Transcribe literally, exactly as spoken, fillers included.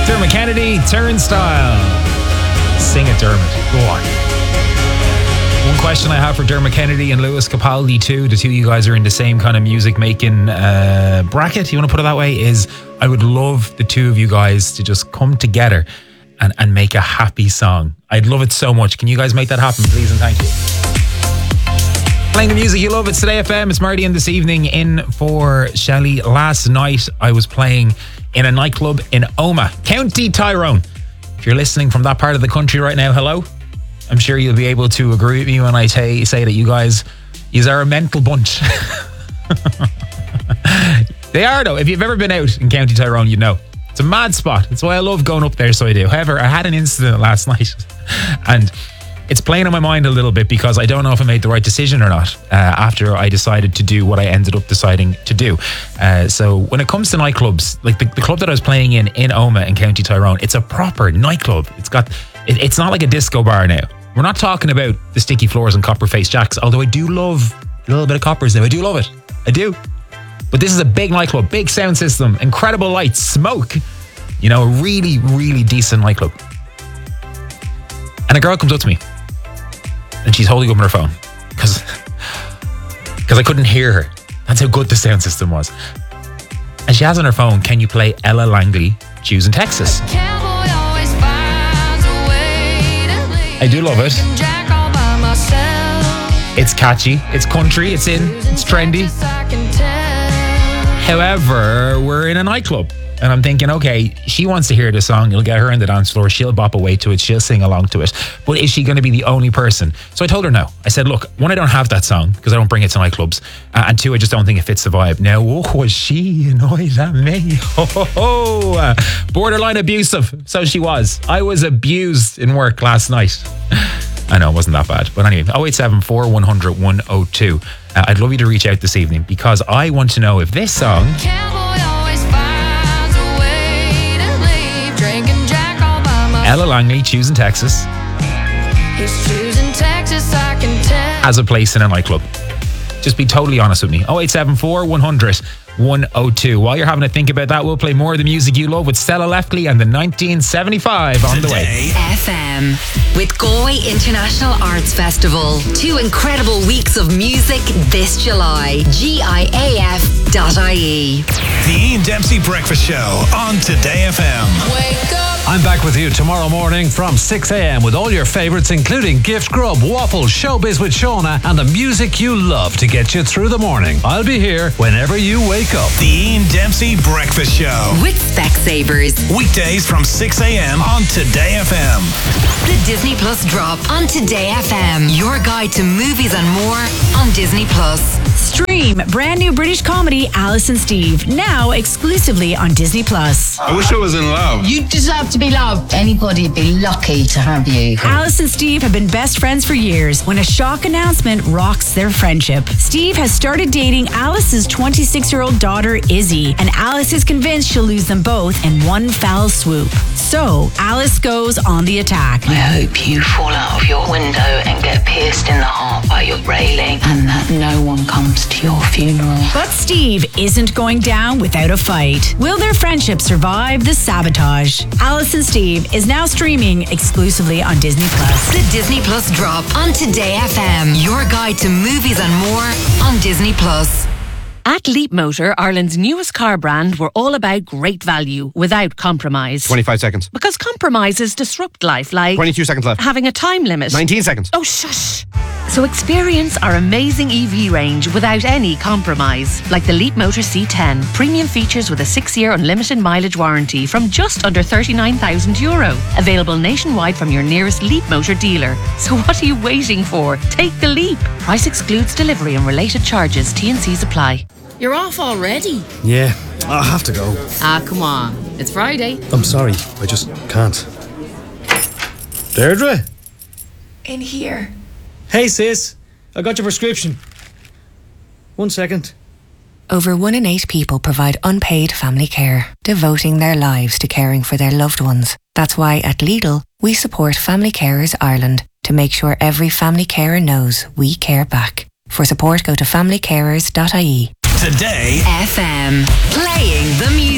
Dermot Kennedy, Turnstile. Sing it, Dermot. Go on. One question I have for Dermot Kennedy and Lewis Capaldi too, the two of you guys are in the same kind of music making uh, bracket, you want to put it that way, is I would love the two of you guys to just come together and, and make a happy song. I'd love it so much. Can you guys make that happen, please, and thank you. Playing the music you love, it's Today F M. It's Marty in this evening in for Shelley. Last night I was playing in a nightclub in Omagh, County Tyrone. If you're listening from that part of the country right now, hello. I'm sure you'll be able to agree with me when I t- say that you guys, you are a mental bunch. They are though. If you've ever been out in County Tyrone, you know. It's a mad spot. That's why I love going up there, so I do. However, I had an incident last night and it's playing on my mind a little bit because I don't know if I made the right decision or not uh, after I decided to do what I ended up deciding to do. Uh, so when it comes to nightclubs, like the, the club that I was playing in, in Omagh in County Tyrone, it's a proper nightclub. It's got, it, it's not like a disco bar now. We're not talking about the sticky floors and copper face jacks, although I do love a little bit of coppers now. I do love it. I do. But this is a big nightclub, big sound system, incredible lights, smoke. You know, a really, really decent nightclub. And a girl comes up to me and she's holding up her phone because because I couldn't hear her. That's how good the sound system was. And she has on her phone, can you play Ella Langley, Choosing Texas? I do love it. It's catchy, it's country, it's in, it's trendy. However, we're in a nightclub and I'm thinking, okay, she wants to hear the song. You'll get her in the dance floor. She'll bop away to it. She'll sing along to it. But is she going to be the only person? So I told her no. I said, look, one, I don't have that song because I don't bring it to nightclubs. Uh, and two, I just don't think it fits the vibe. Now, oh, was she annoyed at me? Ho, ho, ho. Uh, borderline abusive. So she was. I was abused in work last night. I know, it wasn't that bad. But anyway, oh eight seven four, one hundred, one oh two. Uh, I'd love you to reach out this evening because I want to know if this song... Ella Langley, Choosing Texas, He's choosing Texas, I can tell. Has a place in a nightclub. Just be totally honest with me. oh eight seven four, one hundred, one oh two. While you're having to think about that, we'll play more of the music you love with Stella Leftley and the nineteen seventy-five on the way. F M with Galway International Arts Festival. Two incredible weeks of music this July. G I A F dot I E. The Ian Dempsey Breakfast Show on Today F M. Wake up. I'm back with you tomorrow morning from six a.m. with all your favourites, including Gift Grub, Waffles, Showbiz with Shauna, and the music you love to get you through the morning. I'll be here whenever you wake up. The Ian Dempsey Breakfast Show with Specsavers. Weekdays from six a.m. on Today F M. The Disney Plus drop on Today F M. Your guide to movies and more on Disney Plus. Stream brand new British comedy Alice and Steve, now exclusively on Disney Plus. I wish I was in love. You deserve to be loved. Anybody would be lucky to have you. Alice and Steve have been best friends for years when a shock announcement rocks their friendship. Steve has started dating Alice's twenty-six-year-old daughter, Izzy, and Alice is convinced she'll lose them both in one foul swoop. So, Alice goes on the attack. I hope you fall out of your window and get pierced in the heart by your railing, and that no one comes to your funeral. But Steve isn't going down without a fight. Will their friendship survive the sabotage? Alice and Steve is now streaming exclusively on Disney Plus. The Disney Plus drop on Today F M. Your guide to movies and more on Disney Plus. At Leap Motor, Ireland's newest car brand, we're all about great value without compromise. twenty-five seconds. Because compromises disrupt life, like... twenty-two seconds left. Having a time limit. nineteen seconds. Oh, shush. So experience our amazing E V range without any compromise. Like the Leap Motor C ten. Premium features with a six-year unlimited mileage warranty from just under thirty-nine thousand euro. Available nationwide from your nearest Leap Motor dealer. So what are you waiting for? Take the leap. Price excludes delivery and related charges. T and C's apply. You're off already? Yeah, I have to go. Ah, come on. It's Friday. I'm sorry, I just can't. Deirdre? In here. Hey sis, I got your prescription. One second. Over one in eight people provide unpaid family care, devoting their lives to caring for their loved ones. That's why at Lidl, we support Family Carers Ireland to make sure every family carer knows we care back. For support, go to family carers dot I E. Today F M. Playing the music